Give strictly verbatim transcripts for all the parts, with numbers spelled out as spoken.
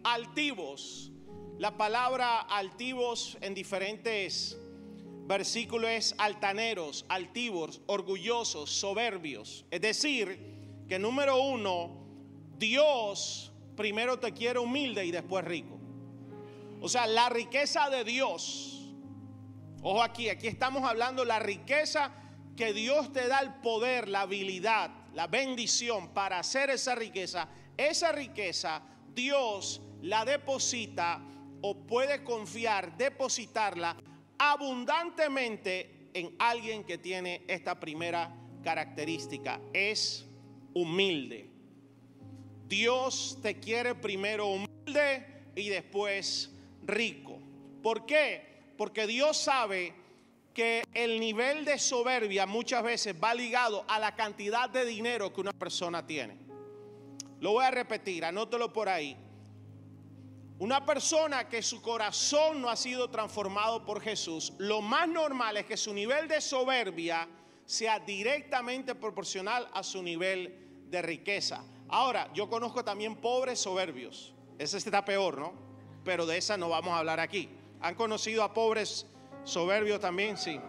altivos. La palabra altivos en diferentes versículos es altaneros, altivos, orgullosos, soberbios. Es decir, que número uno, Dios primero te quiere humilde y después rico. O sea, la riqueza de Dios. Ojo aquí, aquí estamos hablando de la riqueza que Dios te da, el poder, la habilidad, la bendición para hacer esa riqueza. Esa riqueza Dios la deposita o puede confiar, depositarla abundantemente en alguien que tiene esta primera característica: es humilde. Dios te quiere primero humilde y después rico. ¿Por qué? Porque Dios sabe que el nivel de soberbia muchas veces va ligado a la cantidad de dinero que una persona tiene. Lo voy a repetir, anótelo por ahí. Una persona que su corazón no ha sido transformado por Jesús, lo más normal es que su nivel de soberbia sea directamente proporcional a su nivel de riqueza. Ahora, yo conozco también pobres soberbios. Ese está peor, ¿no? Pero de esa no vamos a hablar aquí. ¿Han conocido a pobres soberbios también? Sí.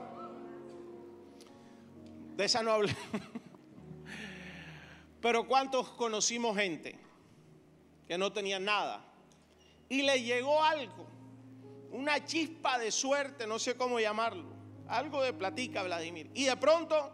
De esa no hablé. Pero ¿cuántos conocimos gente que no tenían nada y le llegó algo? Una chispa de suerte, no sé cómo llamarlo. Algo de platica, Vladimir. Y de pronto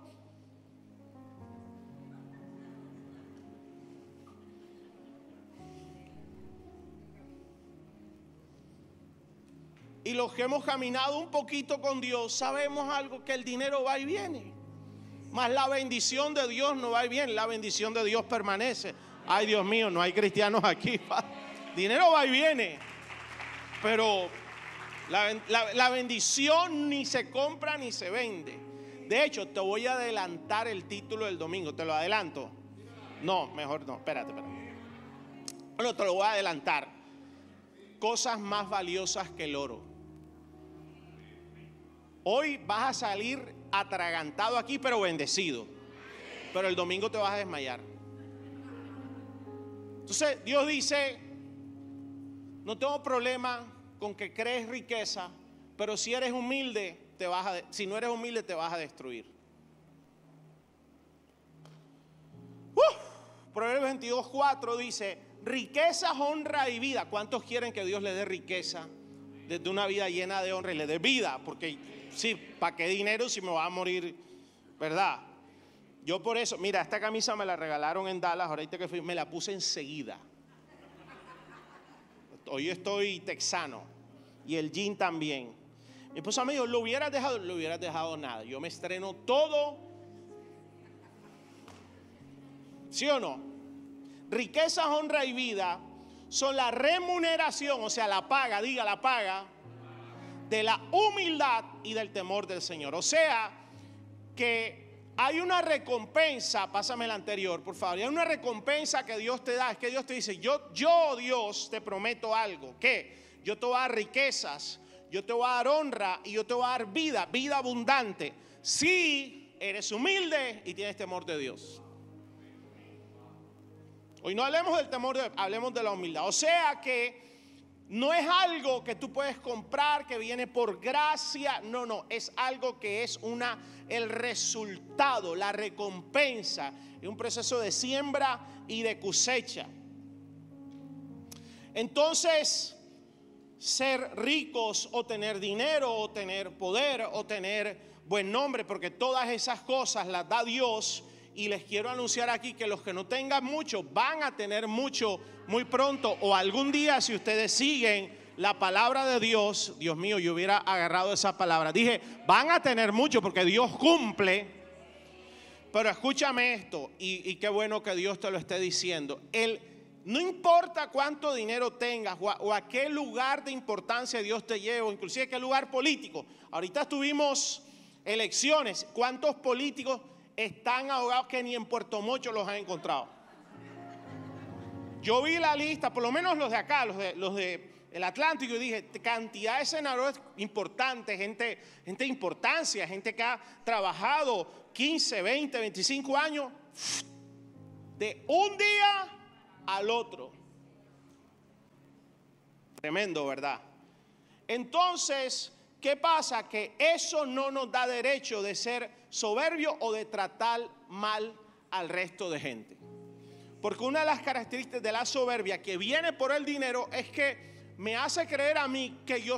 y los que hemos caminado un poquito con Dios sabemos algo, que el dinero va y viene, mas la bendición de Dios no va y viene. La bendición de Dios permanece. Ay, Dios mío, no hay cristianos aquí. Dinero va y viene, pero la, la, la bendición ni se compra ni se vende. De hecho, te voy a adelantar el título del domingo. ¿Te lo adelanto? No, mejor no, espérate, espérate. Bueno, te lo voy a adelantar. Cosas más valiosas que el oro. Hoy vas a salir atragantado aquí, pero bendecido. Pero el domingo te vas a desmayar. Entonces Dios dice: no tengo problema con que crees riqueza, pero si eres humilde, te vas a, si no eres humilde, te vas a destruir. Uh, Proverbios veintidós, cuatro dice: riquezas, honra y vida. ¿Cuántos quieren que Dios les dé riqueza? Desde una vida llena de honra y le dé vida. Porque sí, ¿para qué dinero si me va a morir? ¿Verdad? Yo por eso, mira, esta camisa me la regalaron en Dallas. Ahorita que fui, me la puse enseguida. Hoy estoy texano. Y el jean también. Mi esposa me dijo: lo hubieras dejado, lo hubieras dejado nada. Yo me estreno todo. ¿Sí o no? Riquezas, honra y vida son la remuneración, o sea, la paga, diga la paga, de la humildad y del temor del Señor. O sea, que hay una recompensa, pásame el anterior, por favor. Hay una recompensa que Dios te da. Es que Dios te dice: yo, yo Dios, te prometo algo. ¿Qué? Yo te voy a dar riquezas, yo te voy a dar honra y yo te voy a dar vida, vida abundante, si eres humilde y tienes temor de Dios. Hoy no hablemos del temor, de, hablemos de la humildad. O sea que no es algo que tú puedes comprar, que viene por gracia. No, no, es algo que es una, el resultado, la recompensa. Es un proceso de siembra y de cosecha. Entonces, ser ricos o tener dinero o tener poder o tener buen nombre, porque todas esas cosas las da Dios. Y les quiero anunciar aquí que los que no tengan mucho van a tener mucho muy pronto, o algún día, si ustedes siguen la palabra de Dios. Dios mío, yo hubiera agarrado esa palabra. Dije, van a tener mucho porque Dios cumple. Pero escúchame esto, y, y qué bueno que Dios te lo esté diciendo. El, no importa cuánto dinero tengas o a, o a qué lugar de importancia Dios te lleve, o inclusive qué lugar político. Ahorita tuvimos elecciones. ¿Cuántos políticos están ahogados que ni en Puerto Mocho los han encontrado? Yo vi la lista, por lo menos los de acá, los de, los de el Atlántico, y dije, cantidad de senadores importantes, gente, gente de importancia, gente que ha trabajado quince, veinte, veinticinco años, de un día al otro. Tremendo, ¿verdad? Entonces, ¿qué pasa? Que eso no nos da derecho de ser soberbio o de tratar mal al resto de gente. Porque una de las características de la soberbia que viene por el dinero es que me hace creer a mí que yo